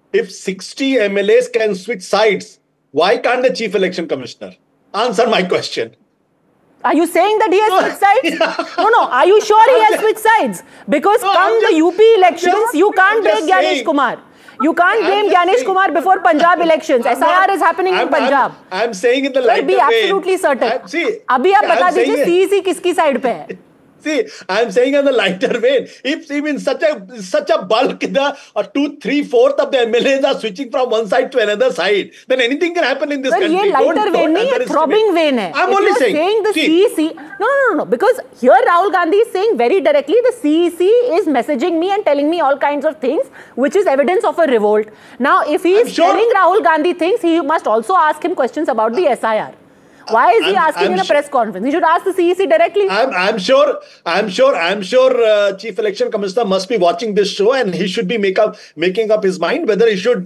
If 60 MLAs can switch sides, why can't the Chief Election Commissioner? Answer my question. Are you saying that he has switched sides? No. Are you sure he has switched sides? Because come the UP elections, you can't blame Gyanesh Kumar. You can't blame Gyanesh Kumar before Punjab elections. SIR is happening in Punjab. I'm saying in the lighter vein. Be absolutely certain. अभी आप बता दीजिए CEC किसकी side पे है? See, I'm saying on the lighter vein, if even such a bulk, or 2/3/4 of the MLAs are switching from one side to another side, then anything can happen in this country. ये lighter vein नहीं है, throbbing vein है. I'm only saying the CEC. No. Because here Rahul Gandhi is saying very directly, the CEC is messaging me and telling me all kinds of things, which is evidence of a revolt. Now, if he is telling Rahul Gandhi things, he must also ask him questions about the SIR. Why is he asking in a press conference? He should ask the CEC directly. I'm sure Chief Election Commissioner must be watching this show, and he should be making up his mind whether he should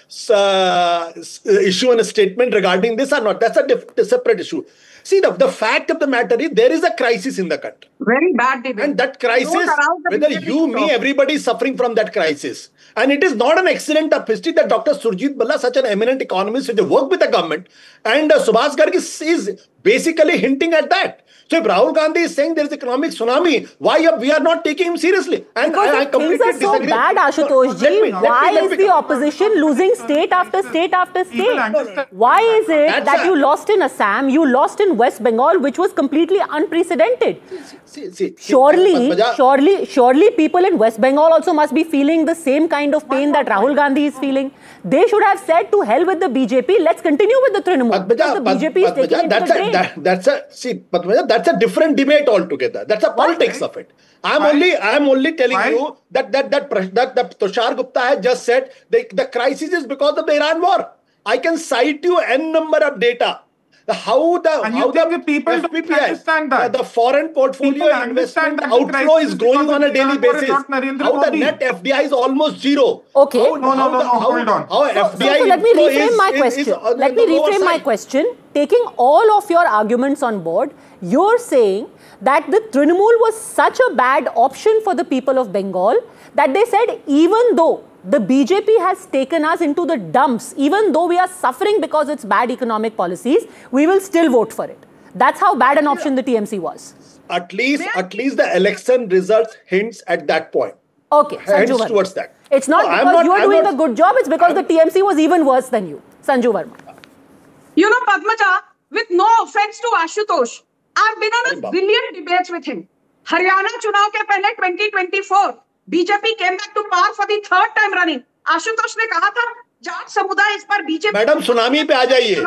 issue a statement regarding this or not. That's a separate issue. See, the fact of the matter is there is a crisis in the country. Very bad debate. And that crisis, whether you, me, everybody is suffering from that crisis. And it is not an accident of history that Dr. Surjit Balla, such an eminent economist, who worked with the government, and Subhas Garg is basically hinting at that. So if Rahul Gandhi is saying there is economic tsunami, why we are not taking him seriously? And I completely disagree. Things are so bad, Ashutosh ji. Why is the opposition losing state after state after state? Why is it that you lost in Assam, you lost in West Bengal, which was completely unprecedented? Surely people in West Bengal also must be feeling the same kind of pain that Rahul Gandhi is feeling. They should have said, to hell with the BJP, let's continue with the Trinamool. Because the BJP is taking it to the drain. That's a different debate altogether. That's a politics of it. I'm only telling you that Tushar Gupta has just said the crisis is because of the Iran war. I can cite you n number of data. How the people FPPI, understand that. The foreign portfolio investment outflow is growing on a daily basis. How the net FDI is almost zero. Okay. Hold on. How FDI so let me reframe my question. Let me reframe my question. Taking all of your arguments on board, you're saying that the Trinamool was such a bad option for the people of Bengal that they said, even though the BJP has taken us into the dumps, even though we are suffering because it's bad economic policies, we will still vote for it. That's how bad an option the TMC was. At least the election results hints at that point. Okay, Sanju Verma. Towards that. It's not because you are doing a good job, it's because the TMC was even worse than you. Sanju Verma. You know, Padmaja, with no offense to Ashutosh, I've been on a billion debates with him. Haryana chunav ke pehle 2024, BJP came back to power for the third time running. Ashutosh ne kaha tha, Jat समुदाय इस पर BJP. Madam tsunami पे आ जाइए.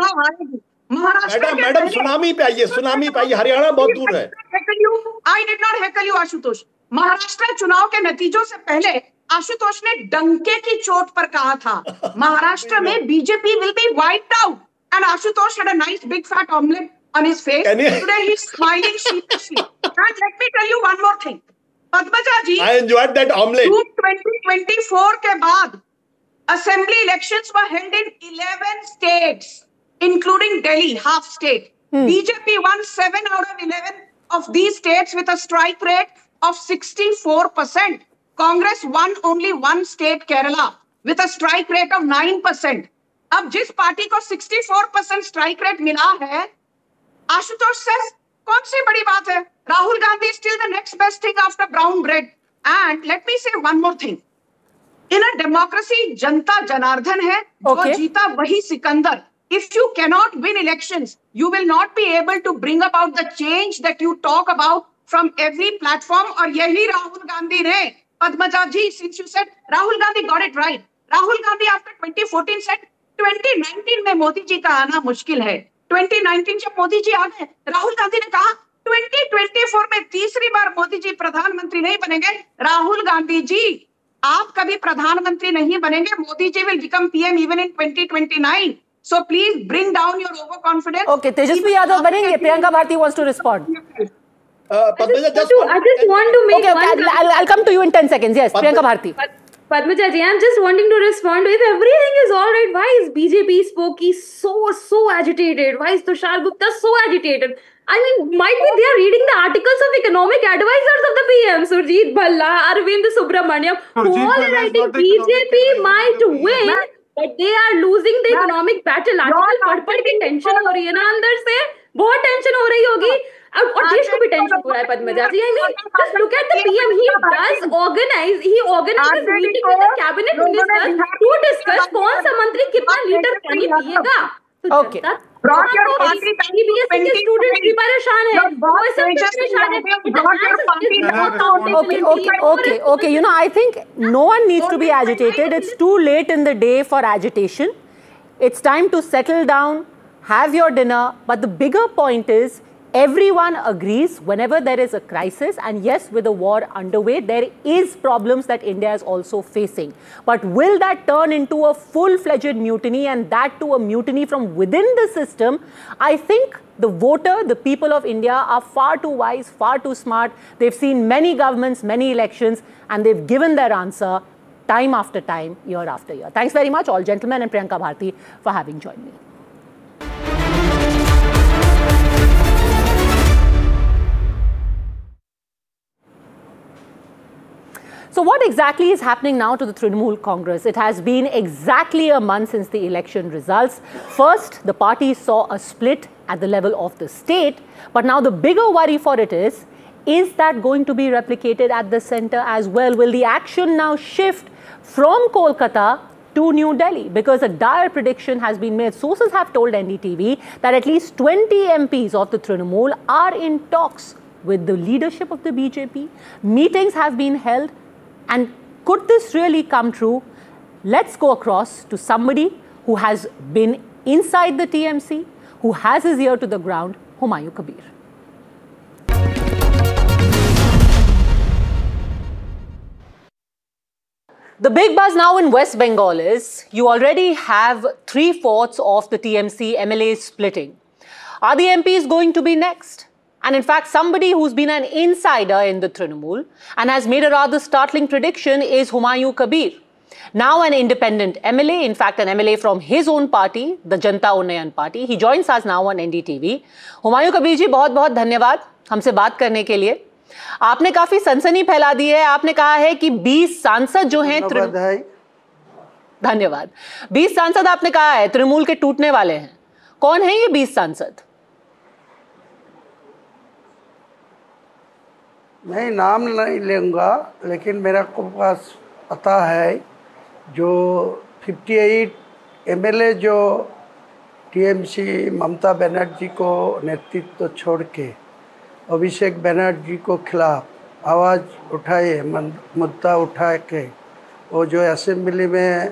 Madam tsunami पे आइए. हरियाणा बहुत दूर है. I did not heckle you, Ashutosh. Maharashtra चुनाव के नतीजों से पहले आशुतोष ने डंके की चोट पर कहा था, महाराष्ट्र में BJP will be wiped out. And Ashutosh had a nice big fat omelette on his face. Today he's smiling sheepishly. And let me tell you one more thing. Padmaja ji, I enjoyed that omelette. 2024 के बाद assembly elections were held in 11 states, including Delhi, half state. BJP won 7 out of 11 of these states with a strike rate of 64%. Congress won only one state, Kerala, with a strike rate of 9%. अब जिस party को 64% strike rate मिला है, Ashutosh says, कौन सी बड़ी बात है? Rahul Gandhi is still the next best thing after brown bread. And let me say one more thing. In a democracy, जनता जनार्दन है, जो जीता वही Sikandar. If you cannot win elections, you will not be able to bring about the change that you talk about from every platform. और यही राहुल गांधी ने, Padmaja ji, since you said Rahul Gandhi got it right. Rahul Gandhi after 2014 said 2019 में मोदी जी का आना मुश्किल है. 2019 जब मोदी जी आ गए, राहुल गांधी ने कहा 2024 में तीसरी बार मोदी जी प्रधानमंत्री नहीं बनेंगे. राहुल गांधी जी, आप कभी प्रधानमंत्री नहीं बनेंगे. Modi ji will become PM even in 2029. So please bring down your overconfidence. Okay, Tejasvi Yadav बनेंगे. Priyanka Bharti wants to respond. I just want to make I'll come to you in 10 seconds. Yes, Priyanka Bharti. Padmaja ji, I'm just wanting to respond. If everything is all right, why is BJP spokey so agitated? Why is Tushar Gupta so agitated? I mean, might be they are reading the articles of economic advisors of the PM, Surjit Bhalla, Arvind Subramaniam, who all are writing BJP might win, but they are losing the economic battle. Article पढ़ के tension हो रही है ना अंदर से, बहुत tension हो रही होगी, और देश को भी टेंशन हो रहा है पद्मजा जी. I mean, just look at the PM. He organizes meeting with the cabinet ministers to discuss कौन सा मंत्री कितना लीटर पानी पिएगा. Okay. Okay. You know, I think no one needs to be agitated. It's too late in the day for agitation. It's time to settle down, have your dinner. But the bigger point is, everyone agrees whenever there is a crisis, and yes, with the war underway, there is problems that India is also facing. But will that turn into a full-fledged mutiny, and that to a mutiny from within the system? I think the voter, the people of India are far too wise, far too smart. They've seen many governments, many elections, and they've given their answer time after time, year after year. Thanks very much, all gentlemen, and Priyanka Bharti for having joined me. So what exactly is happening now to the Trinamool Congress? It has been exactly a month since the election results. First, the party saw a split at the level of the state, but now the bigger worry for it is that going to be replicated at the center as well? Will the action now shift from Kolkata to New Delhi? Because a dire prediction has been made. Sources have told NDTV that at least 20 MPs of the Trinamool are in talks with the leadership of the BJP. Meetings have been held. And could this really come true? Let's go across to somebody who has been inside the TMC, who has his ear to the ground, Humayun Kabir. The big buzz now in West Bengal is you already have 3/4 of the TMC MLAs splitting. Are the MPs going to be next? And in fact, somebody who's been an insider in the Trinamool and has made a rather startling prediction is Humayun Kabir. Now an independent MLA, in fact an MLA from his own party, the Janta Unnayan Party. He joins us now on NDTV. Humayun Kabir ji, बहुत बहुत धन्यवाद हमसे बात करने के लिए. आपने काफी सनसनी फैला दी है. आपने कहा है कि 20 सांसद जो हैं धन्यवाद 20 सांसद आपने कहा है तृणमूल के टूटने वाले हैं. कौन है ये 20 सांसद? मैं नाम नहीं लूँगा, लेकिन मेरा को पास पता है जो 58 MLA जो TMC ममता बनर्जी को नेतृत्व छोड़ के अभिषेक बनर्जी को खिलाफ आवाज़ उठाए, मुद्दा उठा के वो जो असेंबली में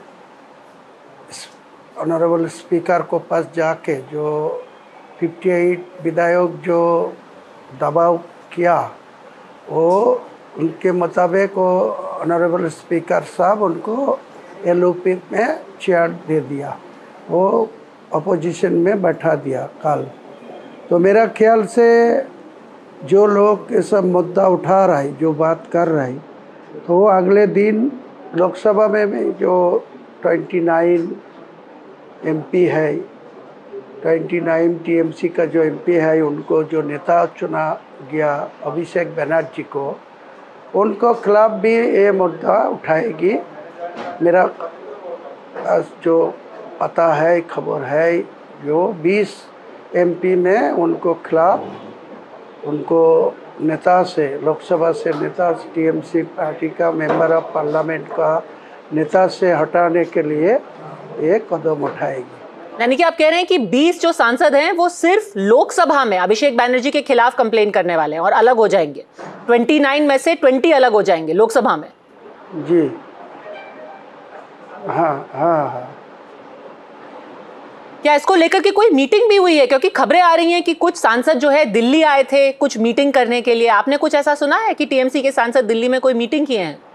ऑनरेबल स्पीकर को पास जाके जो 58 विधायक जो दबाव किया, वो उनके मुताबिक वो ऑनरेबल स्पीकर साहब उनको LOP में चेयर दे दिया, वो अपोजिशन में बैठा दिया कल. तो मेरा ख्याल से जो लोग ये सब मुद्दा उठा रहा है, जो बात कर रहा है, तो वो अगले दिन लोकसभा में जो 29 MP है, 29 TMC का जो MP है, उनको जो नेता चुना गया अभिषेक बनर्जी को, उनको खिलाफ भी ये मुद्दा उठाएगी. मेरा जो पता है, खबर है, जो 20 MP में उनको खिलाफ उनको नेता से, लोकसभा से नेता, TMC पार्टी का मेंबर ऑफ पार्लियामेंट का नेता से हटाने के लिए एक कदम उठाएगी. यानी कि आप कह रहे हैं कि 20 जो सांसद हैं वो सिर्फ लोकसभा में अभिषेक बैनर्जी के खिलाफ कंप्लेन करने वाले हैं और अलग हो जाएंगे. 29 में से 20 अलग हो जाएंगे लोकसभा में. जी हाँ. क्या इसको लेकर के कोई मीटिंग भी हुई है? क्योंकि खबरें आ रही हैं कि कुछ सांसद जो है दिल्ली आए थे कुछ मीटिंग करने के लिए. आपने कुछ ऐसा सुना है कि TMC के सांसद दिल्ली में कोई मीटिंग किए हैं?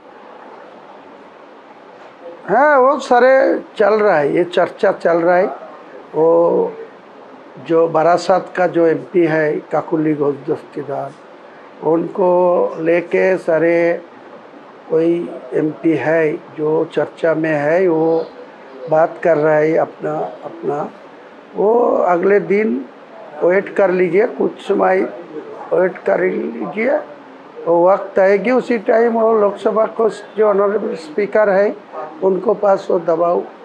हाँ, वो सारे चल रहा है, ये चर्चा चल रहा है. वो जो बारासात का जो MP है काकुली घोष दस्तीदार, उनको लेके सारे कोई MP है जो चर्चा में है, वो बात कर रहा है अपना. वो अगले दिन वेट कर लीजिए, कुछ समय वेट कर लीजिए, वो वक्त आएगी, उसी टाइम वो लोकसभा को जो ऑनरेबल स्पीकर है उनको पास वो दबाव